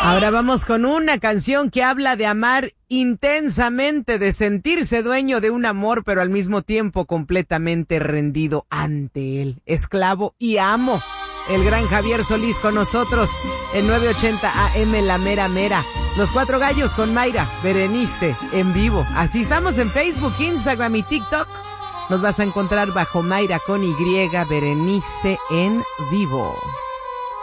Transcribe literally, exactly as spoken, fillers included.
Ahora vamos con una canción que habla de amar intensamente, de sentirse dueño de un amor, pero al mismo tiempo completamente rendido ante él. Esclavo y amo. El gran Javier Solís con nosotros en nueve ochenta A M La Mera Mera. Los Cuatro Gallos con Mayra, Berenice en vivo. Así estamos en Facebook, Instagram y TikTok. Nos vas a encontrar bajo Mayra con Y, Berenice en vivo.